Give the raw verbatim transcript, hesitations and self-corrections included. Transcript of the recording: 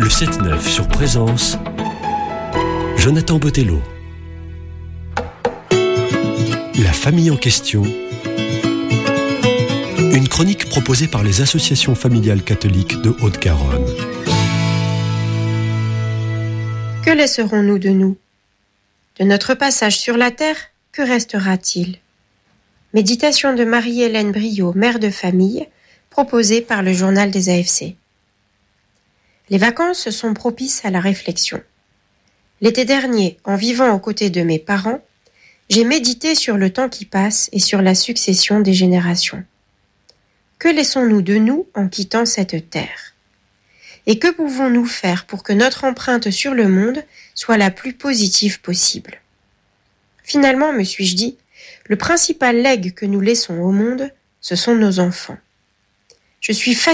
Le sept neuf sur Présence, Jonathan Botello. La famille en question. Une chronique proposée par les associations familiales catholiques de Haute-Garonne. Que laisserons-nous de nous ? De notre passage sur la terre, que restera-t-il ? Méditation de Marie-Hélène Briot, mère de famille, proposée par le journal des A F C. Les vacances sont propices à la réflexion. L'été dernier, en vivant aux côtés de mes parents, j'ai médité sur le temps qui passe et sur la succession des générations. Que laissons-nous de nous en quittant cette terre ? Et que pouvons-nous faire pour que notre empreinte sur le monde soit la plus positive possible ? Finalement, me suis-je dit, le principal legs que nous laissons au monde, ce sont nos enfants. Je suis